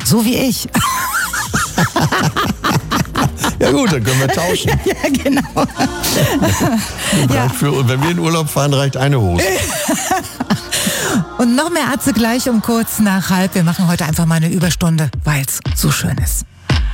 So wie ich. Ja gut, dann können wir tauschen. Ja, genau. Wenn wir in Urlaub fahren, reicht eine Hose. Und noch mehr Atze gleich um kurz nach 1:30. Wir machen heute einfach mal eine Überstunde, weil es so schön ist.